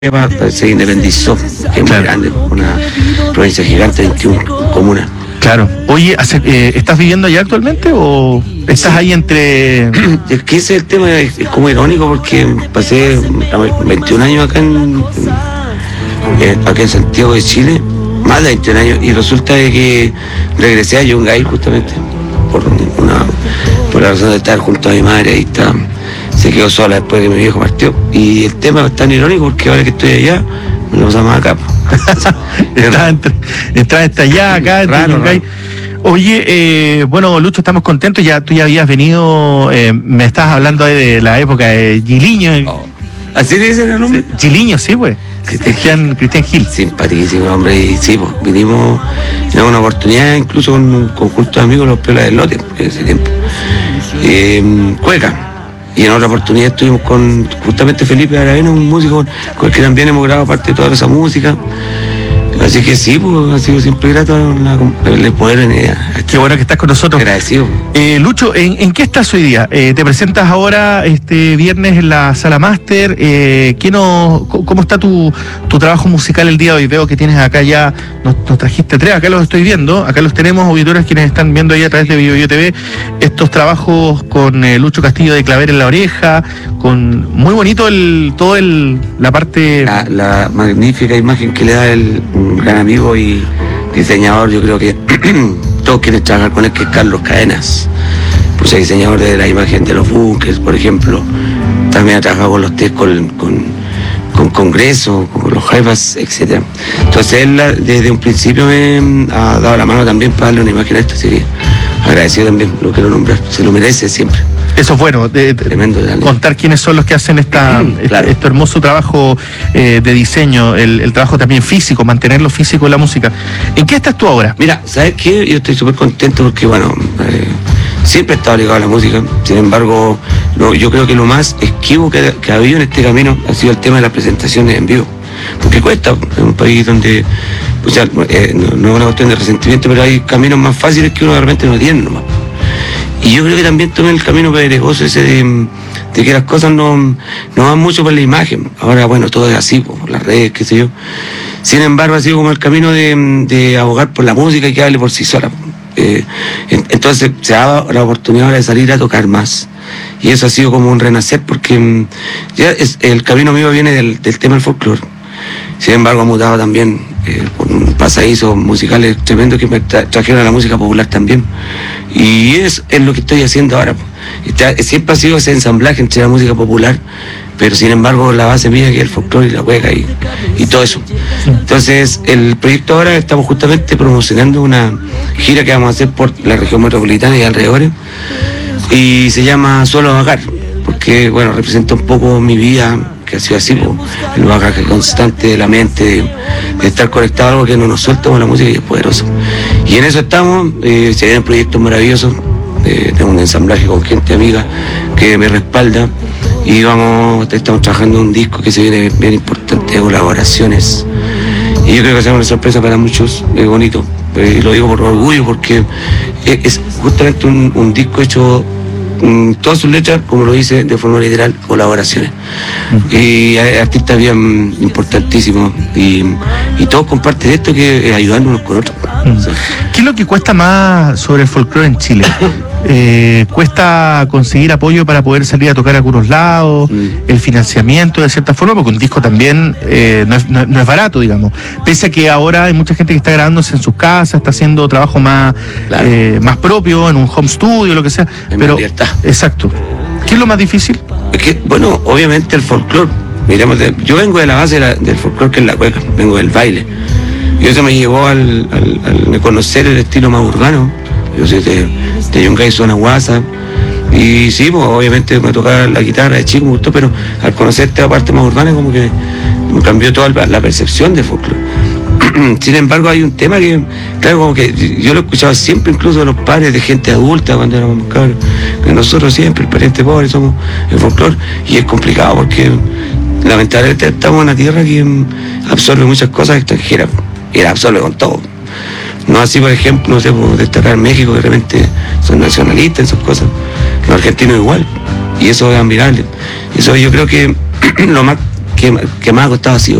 se independizó, que es muy grande, una provincia gigante, 21 comunas. Claro. Oye, ¿estás viviendo allá actualmente o estás ahí entre...? Es que ese es el tema, es como irónico porque pasé 21 años acá en Santiago de Chile, más de 21 años, y resulta de que regresé a Yungay justamente por la razón de estar junto a mi madre. Ahí está, se quedó sola después de que mi viejo partió, y el tema es tan irónico porque ahora que estoy allá me lo pasamos acá. Estás allá, acá, raro, Yungay. Oye, bueno, Lucho, estamos contentos. Tú ya habías venido, me estabas hablando de la época de Giliño. ¿Así le dicen el nombre? Giliño, sí, pues. Cristian Gil. Simpaticísimo, hombre, y sí, pues, vinimos una oportunidad, incluso con un conjunto de amigos, los Pelas del Lote, en ese tiempo. Cueca. Y en otra oportunidad estuvimos con justamente Felipe Aravena, un músico con el que también hemos grabado parte de toda esa música. Así que sí, pues ha sido siempre grato el poder venir. Qué bueno que estás con nosotros. Agradecido. Lucho, ¿en qué estás hoy día? Te presentas ahora este viernes en la Sala Máster. ¿Cómo está tu trabajo musical el día de hoy? Veo que tienes acá ya, nos trajiste 3, acá los estoy viendo, acá los tenemos, auditores quienes están viendo ahí a través de BioBio TV, estos trabajos con Lucho Castillo de Claver en la Oreja, con muy bonito la parte... La magnífica imagen que le da un gran amigo y diseñador, yo creo que todos quieren trabajar con él, que es Carlos Cadenas, pues es diseñador de la imagen de los bunkers, por ejemplo. También ha trabajado con los test con Congreso, con los Jaivas, etc. Entonces él desde un principio me ha dado la mano también para darle una imagen a esto, así que agradecido también, lo quiero nombrar, se lo merece siempre. Eso es bueno, tremendo, contar quiénes son los que hacen claro. Este hermoso trabajo de diseño, el trabajo también físico, mantenerlo físico en la música. ¿En qué estás tú ahora? Mira, ¿sabes qué? Yo estoy súper contento porque, bueno, siempre he estado ligado a la música. Sin embargo, yo creo que lo más esquivo que ha habido en este camino ha sido el tema de las presentaciones en vivo. Porque cuesta, en un país donde, no es una cuestión de resentimiento, pero hay caminos más fáciles que uno de repente no tiene nomás. Y yo creo que también tomé el camino pedregoso ese de que las cosas no van mucho por la imagen. Ahora, bueno, todo es así, por las redes, qué sé yo. Sin embargo, ha sido como el camino de abogar por la música y que hable por sí sola. Entonces se ha dado la oportunidad ahora de salir a tocar más. Y eso ha sido como un renacer, porque ya el camino mío viene del tema del folclore. Sin embargo, ha mutado también por un pasadizo musicales tremendo que me trajeron a la música popular también. Y es lo que estoy haciendo ahora. Siempre ha sido ese ensamblaje entre la música popular, pero sin embargo la base mía que es el folclore y la cueca y todo eso. Entonces el proyecto ahora estamos justamente promocionando una gira que vamos a hacer por la región metropolitana y alrededores, y se llama Solo Vagar, porque bueno, representa un poco mi vida, que ha sido así, el bagaje constante de la mente, de estar conectado a algo que no nos suelta con la música y es poderoso. Y en eso estamos, se vienen proyectos maravillosos, tengo un ensamblaje con gente amiga que me respalda, y estamos trabajando en un disco que se viene bien importante, de colaboraciones. Y yo creo que será una sorpresa para muchos, es bonito, y lo digo por orgullo, porque es justamente un disco hecho, todas sus letras, como lo dice de forma literal, colaboraciones. Y hay artistas bien importantísimos, y todos comparten esto, que es ayudándonos con otros. ¿Qué es lo que cuesta más sobre el folclore en Chile? ¿Cuesta conseguir apoyo para poder salir a tocar a algunos lados? ¿El financiamiento de cierta forma? Porque un disco también no es barato, digamos. Pese a que ahora hay mucha gente que está grabándose en sus casas, está haciendo trabajo más, claro, más propio, en un home studio, lo que sea. Pero, exacto. ¿Qué es lo más difícil? Es que, bueno, obviamente el folclore. Miremos, yo vengo de la base del folclore, que es la cueca, vengo del baile. Y eso me llevó al conocer el estilo más urbano. Yo soy de Yungay, zona Guasa. Y sí, pues obviamente me tocaba la guitarra de chico, me gustó, pero al conocer esta parte más urbana, como que me cambió toda la percepción de folclore. Sin embargo, hay un tema que, claro, como que yo lo escuchaba siempre, incluso de los padres de gente adulta cuando éramos cabros, que nosotros siempre, el pariente pobre, somos el folclore, y es complicado porque lamentablemente estamos en una tierra que absorbe muchas cosas extranjeras, y la absorbe con todo. No así, por ejemplo, no sé, por destacar México, que realmente son nacionalistas en sus cosas. Los argentinos igual, y eso es admirable. Eso yo creo que lo más que más ha costado ha sido